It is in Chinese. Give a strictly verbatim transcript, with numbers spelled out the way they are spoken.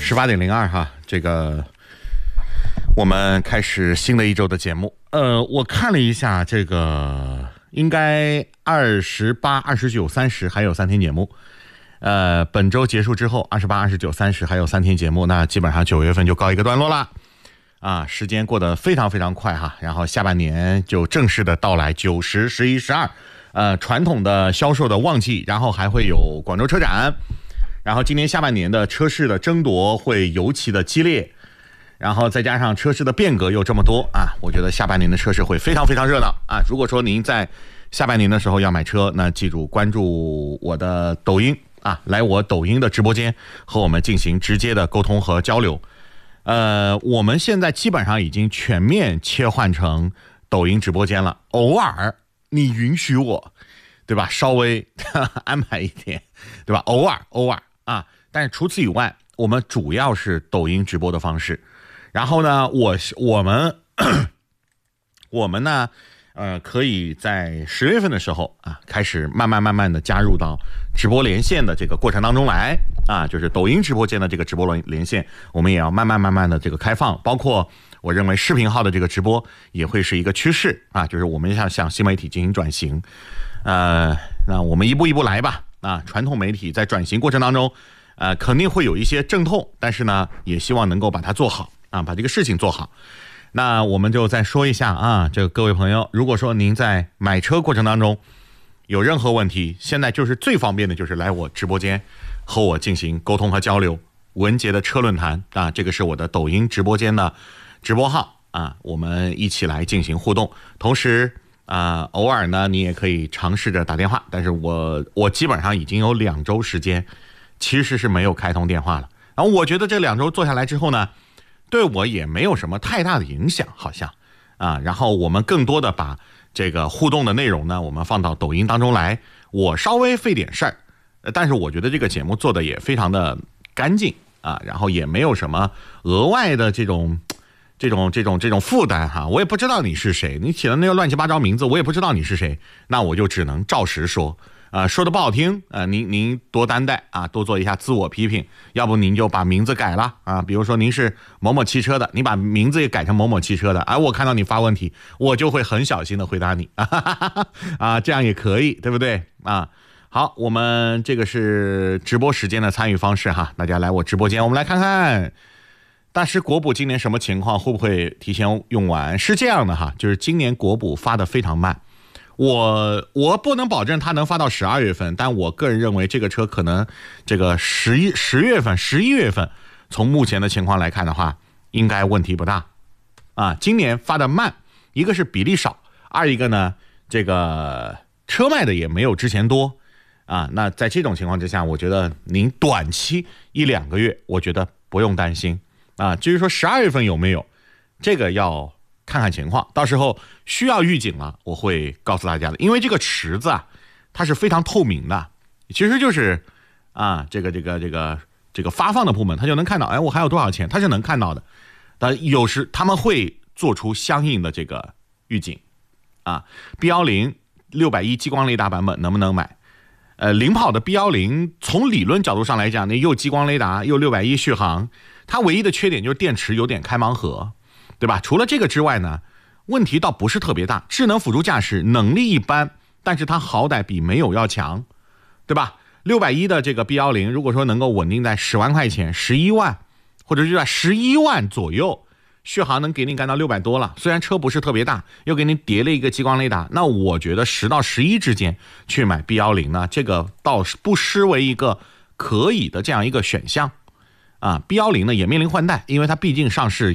十八点零二哈，这个我们开始新的一周的节目。呃，我看了一下，这个应该二十八、二十九、三十还有三天节目。呃，本周结束之后，二十八、二十九、三十还有三天节目，那基本上九月份就告一个段落了。啊，时间过得非常非常快哈，然后下半年就正式的到来，九十、十一、十二，呃，传统的销售的旺季，然后还会有广州车展。然后今年下半年的车市的争夺会尤其的激烈，然后再加上车市的变革又这么多啊，我觉得下半年的车市会非常非常热闹啊。如果说您在下半年的时候要买车，那记住关注我的抖音啊，来我抖音的直播间和我们进行直接的沟通和交流。呃，我们现在基本上已经全面切换成抖音直播间了，偶尔你允许我，对吧？稍微安排一点，对吧？偶尔偶尔。啊，但是除此以外，我们主要是抖音直播的方式。然后呢，我我们我们呢，呃，可以在十月份的时候啊，开始慢慢慢慢的加入到直播连线的这个过程当中来啊，就是抖音直播间的这个直播连线，我们也要慢慢慢慢的这个开放。包括我认为视频号的这个直播也会是一个趋势啊，就是我们要向新媒体进行转型。呃，那我们一步一步来吧。啊，传统媒体在转型过程当中，呃，肯定会有一些阵痛，但是呢，也希望能够把它做好啊，把这个事情做好。那我们就再说一下啊，这个各位朋友，如果说您在买车过程当中有任何问题，现在就是最方便的，就是来我直播间和我进行沟通和交流。文杰的车论坛啊，这个是我的抖音直播间的直播号啊，我们一起来进行互动，同时。啊、呃，偶尔呢，你也可以尝试着打电话，但是我我基本上已经有两周时间，其实是没有开通电话了。然后我觉得这两周做下来之后呢，对我也没有什么太大的影响，好像啊。然后我们更多的把这个互动的内容呢，我们放到抖音当中来。我稍微费点事儿，但是我觉得这个节目做的也非常的干净啊，然后也没有什么额外的这种。这种这种这种负担哈，我也不知道你是谁，你起了那个乱七八糟名字，我也不知道你是谁，那我就只能照实说，呃，说的不好听，呃，您您多担待啊，多做一下自我批评，要不您就把名字改了啊，比如说您是某某汽车的，你把名字也改成某某汽车的，哎，我看到你发问题，我就会很小心的回答你，啊，哈哈哈啊，这样也可以，对不对啊？好，我们这个是直播时间的参与方式哈，大家来我直播间，我们来看看。大师国补今年什么情况？会不会提前用完？是这样的哈，就是今年国补发的非常慢，我我不能保证它能发到十二月份，但我个人认为这个车可能这个十一十月份、十一月份，从目前的情况来看的话，应该问题不大啊。今年发的慢，一个是比例少，二一个呢，这个车卖的也没有之前多啊。那在这种情况之下，我觉得您短期一两个月，我觉得不用担心。啊，至于说十二月份有没有，这个要看看情况，到时候需要预警了，我会告诉大家的。因为这个池子啊，它是非常透明的，其实就是啊，这个这个这个这个发放的部门，他就能看到，哎，我还有多少钱，他是能看到的。但有时他们会做出相应的这个预警，啊 ，B 一零六百一激光雷达版本能不能买？呃，领跑的 B 一零从理论角度上来讲，那又激光雷达又六百一续航。它唯一的缺点就是电池有点开盲盒，对吧？除了这个之外呢，问题倒不是特别大。智能辅助驾驶能力一般，但是它好歹比没有要强，对吧？六百一的这个 B 一零，如果说能够稳定在十万块钱、十一万，或者是在十一万左右，续航能给你干到六百多了。虽然车不是特别大，又给你叠了一个激光雷达，那我觉得十到十一之间去买 B 一零呢，这个倒是不失为一个可以的这样一个选项。啊 ，B 一零呢也面临换代，因为它毕竟上市